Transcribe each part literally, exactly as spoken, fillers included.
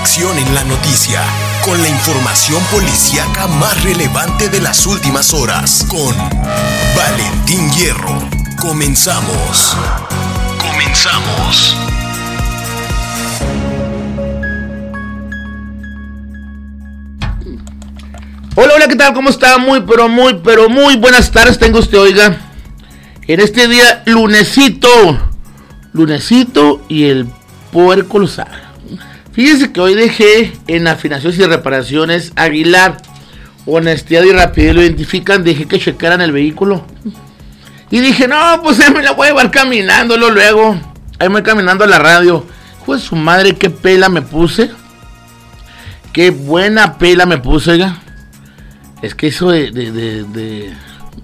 acción en la noticia, con la información policíaca más relevante de las últimas horas, con Valentín Hierro. Comenzamos. Comenzamos. Hola, hola, ¿qué tal? ¿Cómo está? Muy, pero muy, pero muy buenas tardes tengo usted, oiga. En este día, lunesito, lunesito y el puerco lo sabe. Fíjense que hoy dejé en Afinaciones y Reparaciones Aguilar, honestidad y rapidez lo identifican, dejé que checaran el vehículo. Y dije, no, pues ahí me la voy a llevar caminándolo luego. Ahí me voy caminando a la radio. Pues su madre, qué pela me puse. Qué buena pela me puse, oiga. Es que eso de, de, de, de,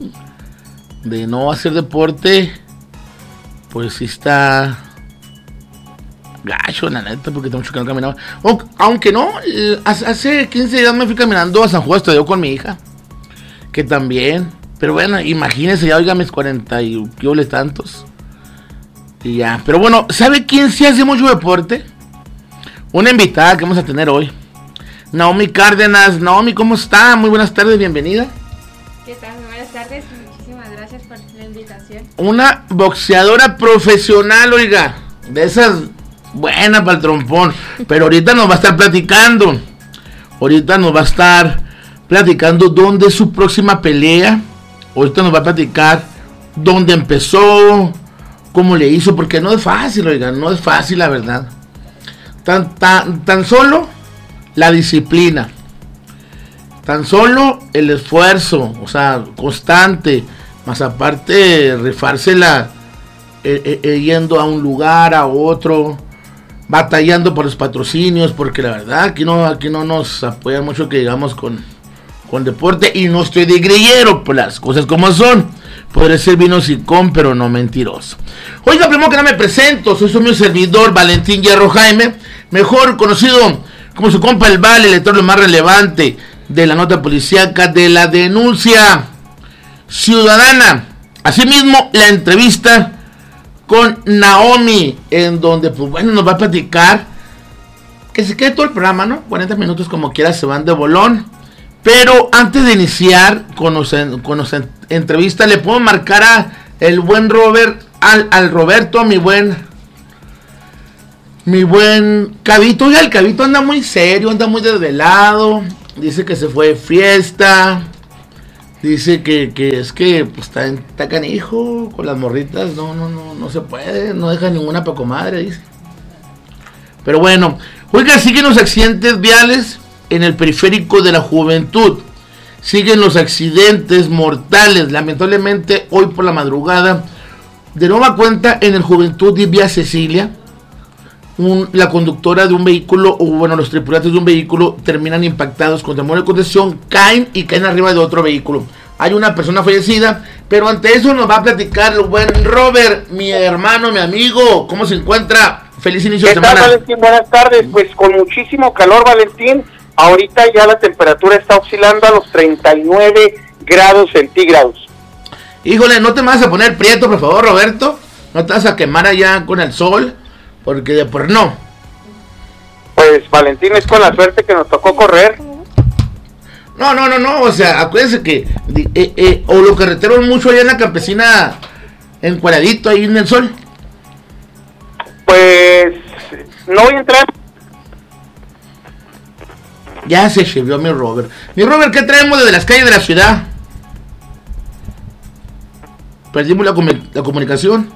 de no hacer deporte, pues sí está gacho, la neta, porque tengo mucho que no caminaba. Aunque no, hace quince días me fui caminando a San Juan, estudió con mi hija, que también, pero bueno, imagínense, ya oiga mis cuarenta y qué tantos. Y ya, pero bueno, ¿sabe quién sí hace mucho deporte? Una invitada que vamos a tener hoy. Naomi Cárdenas. Naomi, ¿cómo está? Muy buenas tardes, bienvenida. ¿Qué tal? Muy buenas tardes, muchísimas gracias por la invitación. Una boxeadora profesional, oiga, de esas buenas para el trompón, pero ahorita nos va a estar platicando, ahorita nos va a estar platicando dónde es su próxima pelea, ahorita nos va a platicar dónde empezó, cómo le hizo, porque no es fácil, oiga, no es fácil la verdad, tan, tan, tan solo la disciplina, tan solo el esfuerzo, o sea, constante, más aparte rifársela eh, eh, yendo a un lugar, a otro, batallando por los patrocinios, porque la verdad aquí no, aquí no nos apoyan mucho que digamos con, con deporte, y no estoy de grillero, pues las cosas como son, podré ser vino sicón, pero no mentiroso. Oiga, primero que nada me presento, soy su mi servidor Valentín Hierro Jaime, mejor conocido como su compa el Vale, el lector lo más relevante de la nota policíaca, de la denuncia ciudadana. Asimismo, la entrevista con Naomi, en donde, pues bueno, nos va a platicar, que se quede todo el programa, ¿no? cuarenta minutos como quiera se van de bolón. Pero antes de iniciar con los, con los entrevistas, le puedo marcar a el buen Robert, al, al Roberto, mi buen... Mi buen Cabito. Ya el Cabito anda muy serio, anda muy desvelado. Dice que se fue de fiesta. Dice que, que es que pues, está, está canijo con las morritas. No, no, no, no se puede. No deja ninguna pa' comadre, dice. Pero bueno, oiga, siguen los accidentes viales en el periférico de la Juventud. Siguen los accidentes mortales. Lamentablemente, hoy por la madrugada, de nueva cuenta en el Juventud y Vía Cecilia, Un, la conductora de un vehículo, o bueno, los tripulantes de un vehículo terminan impactados contra el muro de contención, caen y caen arriba de otro vehículo. Hay una persona fallecida, pero ante eso nos va a platicar el buen Robert, mi hermano, mi amigo. ¿Cómo se encuentra? Feliz inicio de semana. ¿Qué tal, Valentín? Buenas tardes. Pues con muchísimo calor, Valentín. Ahorita ya la temperatura está oscilando a los treinta y nueve grados centígrados. Híjole, no te vas a poner prieto, por favor, Roberto. No te vas a quemar allá con el sol. Porque de por no. Pues Valentín, es con la suerte que nos tocó correr. No, no, no, no, o sea, acuérdense que eh, eh, o lo carreteros mucho allá en la campesina, encuadradito ahí en el sol. Pues no voy a entrar. Ya se llevó mi Robert. Mi Robert, ¿qué traemos desde las calles de la ciudad? Perdimos la, com- la comunicación.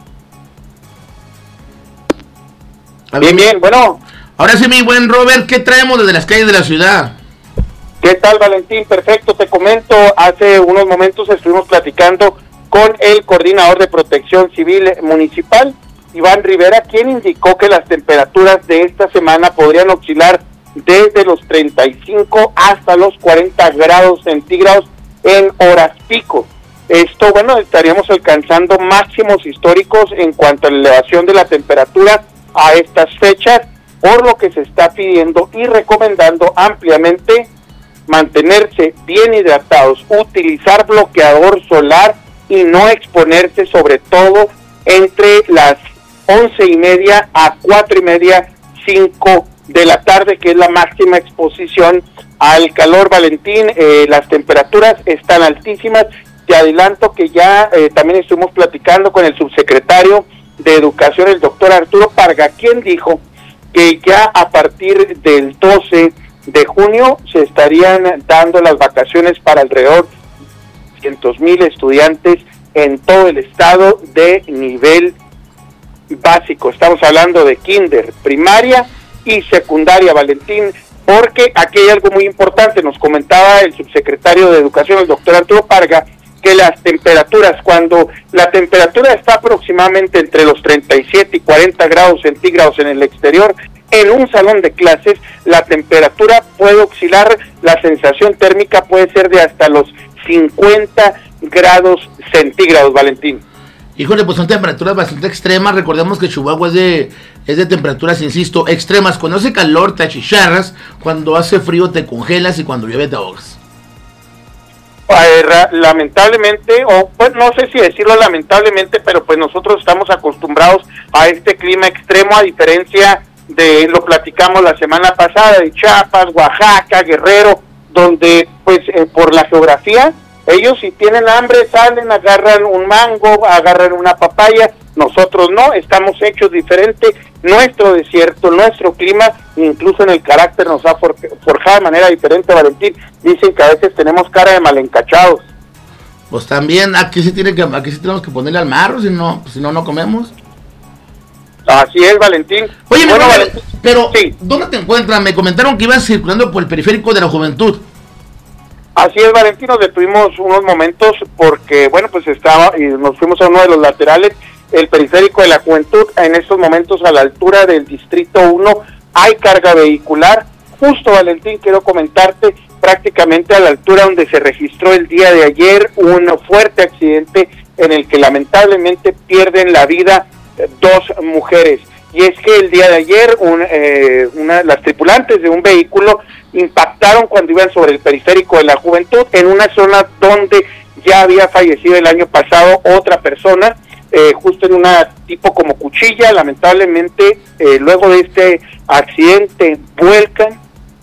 Bien, bien, bueno. Ahora sí, mi buen Robert, ¿qué traemos desde las calles de la ciudad? ¿Qué tal, Valentín? Perfecto, te comento, hace unos momentos estuvimos platicando con el coordinador de Protección Civil Municipal, Iván Rivera, quien indicó que las temperaturas de esta semana podrían oscilar desde los treinta y cinco hasta los cuarenta grados centígrados en horas pico. Esto, bueno, estaríamos alcanzando máximos históricos en cuanto a la elevación de la temperatura a estas fechas, por lo que se está pidiendo y recomendando ampliamente mantenerse bien hidratados, utilizar bloqueador solar y no exponerse, sobre todo entre las once y media a cuatro y media, cinco de la tarde, que es la máxima exposición al calor, Valentín. Eh, las temperaturas están altísimas. Te adelanto que ya eh, también estuvimos platicando con el subsecretario de Educación, el doctor Arturo Parga, quien dijo que ya a partir del doce de junio se estarían dando las vacaciones para alrededor de cientos mil estudiantes en todo el estado de nivel básico. Estamos hablando de kinder, primaria y secundaria, Valentín, porque aquí hay algo muy importante. Nos comentaba el subsecretario de Educación, el doctor Arturo Parga, que las temperaturas, cuando la temperatura está aproximadamente entre los treinta y siete y cuarenta grados centígrados en el exterior, en un salón de clases, la temperatura puede oscilar, la sensación térmica puede ser de hasta los cincuenta grados centígrados, Valentín. Híjole, pues son temperaturas bastante extremas. Recordemos que Chihuahua es de, es de temperaturas, insisto, extremas. Cuando hace calor te achicharras, cuando hace frío te congelas y cuando llueve te ahogas. Lamentablemente, o pues no sé si decirlo lamentablemente, pero pues nosotros estamos acostumbrados a este clima extremo, a diferencia de, lo platicamos la semana pasada, de Chiapas, Oaxaca, Guerrero, donde pues eh, por la geografía, ellos si tienen hambre salen, agarran un mango, agarran una papaya. Nosotros no, estamos hechos diferente. Nuestro desierto, nuestro clima, incluso en el carácter nos ha for- forjado de manera diferente, Valentín. Dicen que a veces tenemos cara de mal encachados. Pues también aquí sí tiene que, aquí sí tenemos que ponerle al marro, si no, pues, si no, no comemos. Así es, Valentín. Oye, bueno, me, Valentín, pero sí. ¿Dónde te encuentras? Me comentaron que ibas circulando por el periférico de la Juventud. Así es, Valentín, nos detuvimos unos momentos porque, bueno, pues estaba, y nos fuimos a uno de los laterales, el periférico de la Juventud. En estos momentos, a la altura del Distrito uno, hay carga vehicular. Justo, Valentín, quiero comentarte, prácticamente a la altura donde se registró el día de ayer un fuerte accidente en el que lamentablemente pierden la vida dos mujeres. Y es que el día de ayer un, eh, una, las tripulantes de un vehículo impactaron cuando iban sobre el periférico de la Juventud en una zona donde ya había fallecido el año pasado otra persona, eh, justo en una tipo como cuchilla. Lamentablemente, eh, luego de este accidente vuelcan,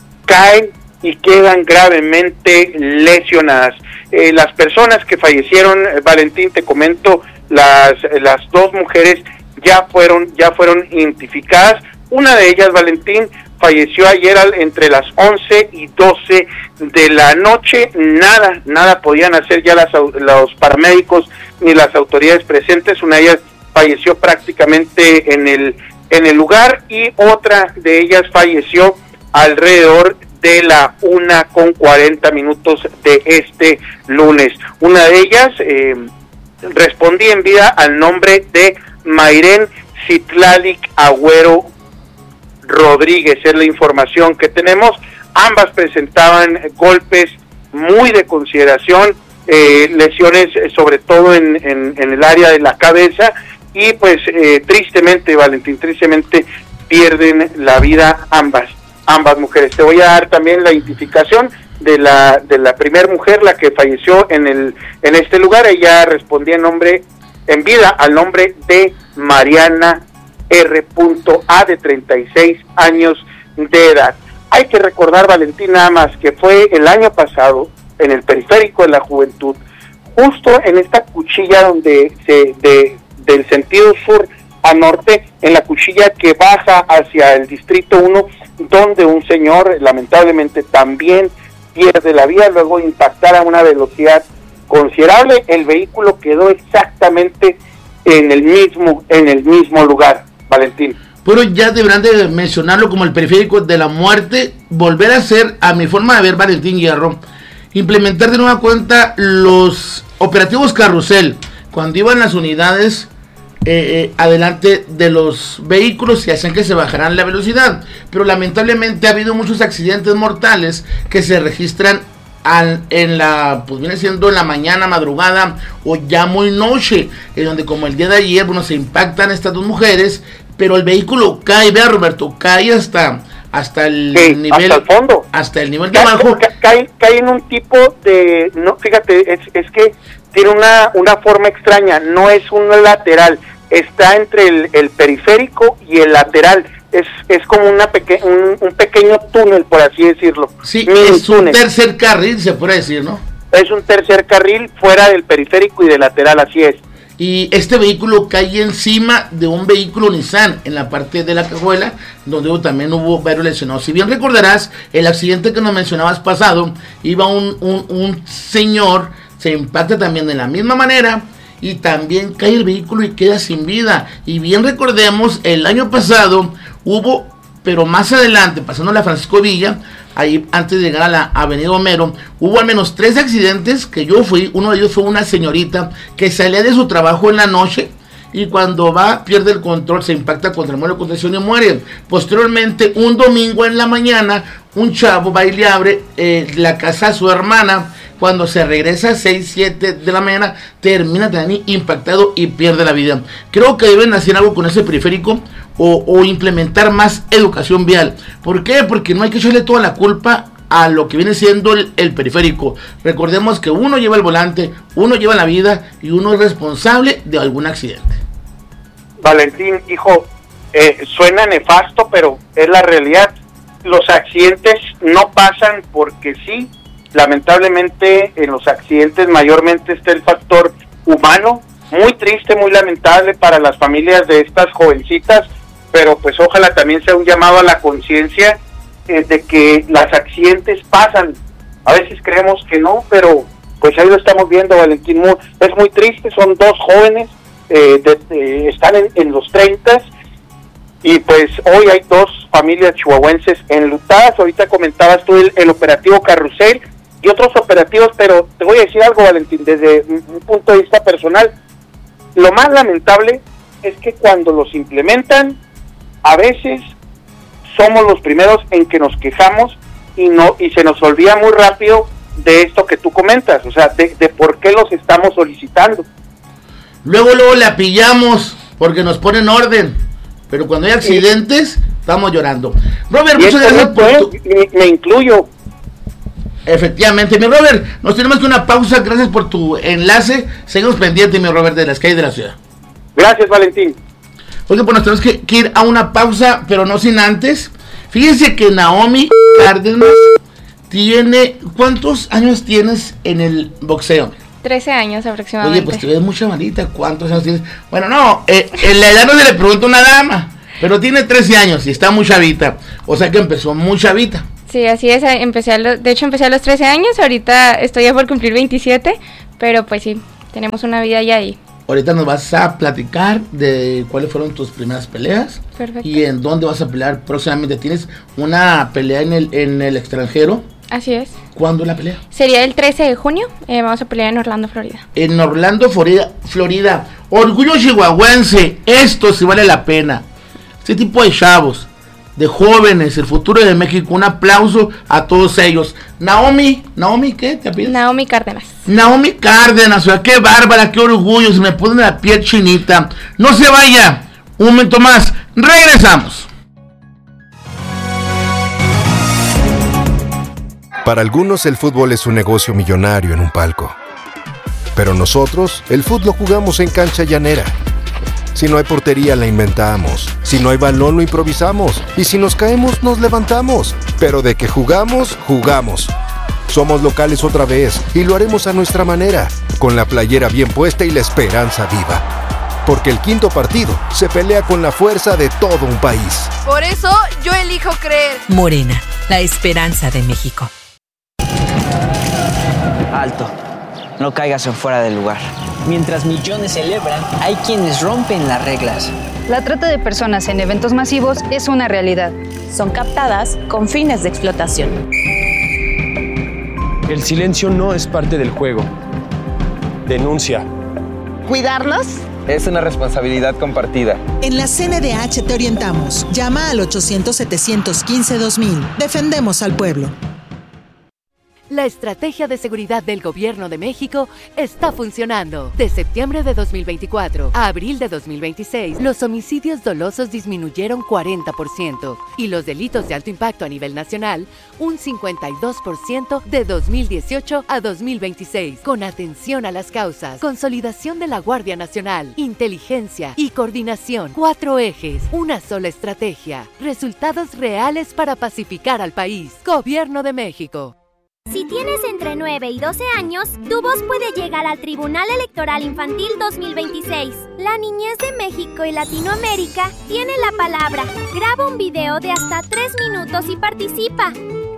caen y quedan gravemente lesionadas. Eh, las personas que fallecieron, eh, Valentín, te comento, las, las dos mujeres ya fueron, ya fueron identificadas. Una de ellas, Valentín, falleció ayer al, entre las once y doce de la noche. Nada, nada podían hacer ya las, los paramédicos ni las autoridades presentes. Una de ellas falleció prácticamente en el, en el lugar, y otra de ellas falleció alrededor de la una con cuarenta minutos de este lunes. Una de ellas eh, respondía en vida al nombre de Mayren Citlalic Agüero Rodríguez, es la información que tenemos. Ambas presentaban golpes muy de consideración, eh, lesiones eh, sobre todo en, en, en el área de la cabeza, y pues eh, tristemente, Valentín, tristemente pierden la vida ambas, ambas mujeres. Te voy a dar también la identificación de la de la primer mujer, la que falleció en el en este lugar. Ella respondía en nombre en vida al nombre de Mariana R. A, de treinta y seis años de edad. Hay que recordar, Valentín, nada más que fue el año pasado en el periférico de la Juventud, justo en esta cuchilla donde se de del sentido sur a norte, en la cuchilla que baja hacia el Distrito uno, donde un señor lamentablemente también pierde la vida luego de impactar a una velocidad considerable. El vehículo quedó exactamente en el mismo en el mismo lugar, Valentín. Pero ya deberán de mencionarlo como el periférico de la muerte, volver a hacer, a mi forma de ver, Valentín Hierro, implementar de nueva cuenta los operativos carrusel, cuando iban las unidades eh, eh, adelante de los vehículos y hacían que se bajaran la velocidad. Pero lamentablemente ha habido muchos accidentes mortales que se registran al, en la, pues viene siendo en la mañana, madrugada o ya muy noche, en donde como el día de ayer, bueno, se impactan estas dos mujeres, pero el vehículo cae, vea Roberto, cae hasta hasta el sí, nivel, hasta el fondo, hasta el nivel de cae, abajo, cae, cae en un tipo de, no, fíjate, es, es que tiene una, una forma extraña, no es un lateral, está entre el, el periférico y el lateral, es, es como una peque un, un pequeño túnel, por así decirlo. Sí, Mini es un túnel. tercer carril, se puede decir, ¿no? Es un tercer carril fuera del periférico y del lateral, así es. Y este vehículo cae encima de un vehículo Nissan en la parte de la cajuela, donde también hubo varios lesionados. Si bien recordarás, el accidente que nos mencionabas pasado, iba un, un, un señor, se impacta también de la misma manera, y también cae el vehículo y queda sin vida. Y bien recordemos, el año pasado hubo, pero más adelante, pasando la Francisco Villa, ahí antes de llegar a la avenida Homero, hubo al menos tres accidentes que yo fui. Uno de ellos fue una señorita que salía de su trabajo en la noche y cuando va pierde el control, se impacta contra el mueble de contención y muere. Posteriormente, un domingo en la mañana, un chavo va y le abre eh, la casa a su hermana. Cuando se regresa a seis, siete de la mañana, termina también impactado y pierde la vida. Creo que deben hacer algo con ese periférico o, o implementar más educación vial. ¿Por qué? Porque no hay que echarle toda la culpa a lo que viene siendo el, el periférico. Recordemos que uno lleva el volante, uno lleva la vida y uno es responsable de algún accidente. Valentín, hijo, eh, suena nefasto, pero es la realidad. Los accidentes no pasan porque sí. Lamentablemente en los accidentes mayormente está el factor humano, muy triste, muy lamentable para las familias de estas jovencitas, pero pues ojalá también sea un llamado a la conciencia eh, de que los accidentes pasan. A veces creemos que no, pero pues ahí lo estamos viendo, Valentín. Muy, es muy triste, son dos jóvenes, eh, de, de, están en, en los treintas, y pues hoy hay dos familias chihuahuenses enlutadas. Ahorita comentabas tú el, el operativo Carrusel y otros operativos, pero te voy a decir algo, Valentín, desde un punto de vista personal. Lo más lamentable es que cuando los implementan, a veces somos los primeros en que nos quejamos y no y se nos olvida muy rápido de esto que tú comentas, o sea, de, de por qué los estamos solicitando. Luego, luego la pillamos porque nos ponen orden, pero cuando hay accidentes, sí, estamos llorando. Robert, muchas gracias por tu... me, me incluyo. Efectivamente, mi Robert, nos tenemos que una pausa. Gracias por tu enlace. Seguimos pendientes, mi Robert, de las calles de la ciudad. Gracias, Valentín. Oye, pues nos tenemos que, que ir a una pausa, pero no sin antes. Fíjense que Naomi Cárdenas tiene... ¿Cuántos años tienes en el boxeo? trece años aproximadamente. Oye, pues te ves mucha malita. ¿Cuántos años tienes? Bueno, no, eh, en la edad no se le pregunta a una dama, pero tiene trece años y está muy chavita. O sea que empezó muy chavita. Sí, así es, empecé a los, de hecho empecé a los trece años, ahorita estoy ya por cumplir veintisiete, pero pues sí, tenemos una vida ya ahí. Ahorita nos vas a platicar de cuáles fueron tus primeras peleas. Perfecto. Y en dónde vas a pelear próximamente. ¿Tienes una pelea en el, en el extranjero? Así es. ¿Cuándo la pelea? Sería el trece de junio, eh, vamos a pelear en Orlando, Florida. En Orlando, Florida, Florida. Orgullo chihuahuense, esto sí vale la pena. Este tipo de chavos, de jóvenes, el futuro de México, un aplauso a todos ellos. Naomi, Naomi, ¿qué te pides? Naomi Cárdenas. Naomi Cárdenas, o sea, qué bárbara, qué orgullo, se me pone la piel chinita. No se vaya, un momento más, regresamos. Para algunos el fútbol es un negocio millonario en un palco. Pero nosotros, el fútbol jugamos en cancha llanera. Si no hay portería, la inventamos. Si no hay balón, lo improvisamos. Y si nos caemos, nos levantamos. Pero de que jugamos, jugamos. Somos locales otra vez y lo haremos a nuestra manera, con la playera bien puesta y la esperanza viva. Porque el quinto partido se pelea con la fuerza de todo un país. Por eso, yo elijo creer. Morena, la esperanza de México. Alto, no caigas en fuera del lugar. Mientras millones celebran, hay quienes rompen las reglas. La trata de personas en eventos masivos es una realidad. Son captadas con fines de explotación. El silencio no es parte del juego. Denuncia. ¿Cuidarlos? Es una responsabilidad compartida. En la C N D H te orientamos. Llama al ochocientos, setecientos quince, dos mil. Defendemos al pueblo. La estrategia de seguridad del Gobierno de México está funcionando. De septiembre de dos mil veinticuatro a abril de dos mil veintiséis, los homicidios dolosos disminuyeron cuarenta por ciento y los delitos de alto impacto a nivel nacional un cincuenta y dos por ciento de dos mil dieciocho a dos mil veintiséis. Con atención a las causas, consolidación de la Guardia Nacional, inteligencia y coordinación. Cuatro ejes, una sola estrategia. Resultados reales para pacificar al país. Gobierno de México. Si tienes entre nueve y doce años, tu voz puede llegar al Tribunal Electoral Infantil dos mil veintiséis. La niñez de México y Latinoamérica tiene la palabra. Graba un video de hasta tres minutos y participa.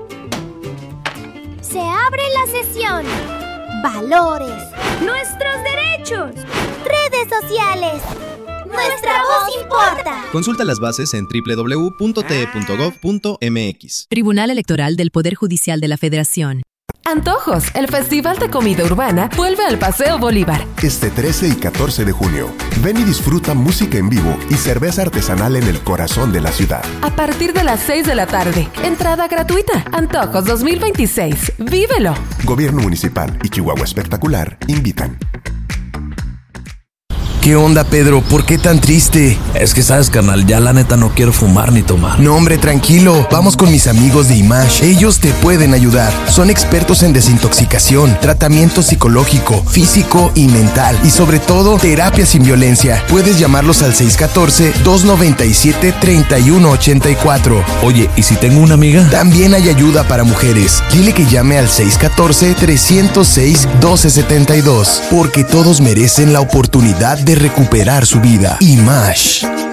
Se abre la sesión. Valores. Nuestros derechos. Redes sociales. Nuestra voz importa. Consulta las bases en doble u doble u doble u punto t e punto gov punto m x. Tribunal Electoral del Poder Judicial de la Federación. Antojos, el Festival de Comida Urbana vuelve al Paseo Bolívar. Este trece y catorce de junio, ven y disfruta música en vivo y cerveza artesanal en el corazón de la ciudad. A partir de las seis de la tarde, entrada gratuita. Antojos dos mil veintiséis, vívelo. Gobierno Municipal y Chihuahua Espectacular invitan. ¿Qué onda, Pedro? ¿Por qué tan triste? Es que sabes, carnal, ya la neta no quiero fumar ni tomar. No, hombre, tranquilo. Vamos con mis amigos de IMASH. Ellos te pueden ayudar. Son expertos en desintoxicación, tratamiento psicológico, físico y mental. Y sobre todo, terapia sin violencia. Puedes llamarlos al seis uno cuatro, dos nueve siete, tres uno ocho cuatro. Oye, ¿y si tengo una amiga? También hay ayuda para mujeres. Dile que llame al seis uno cuatro, tres cero seis, uno dos siete dos. Porque todos merecen la oportunidad de recuperar su vida. IMASH.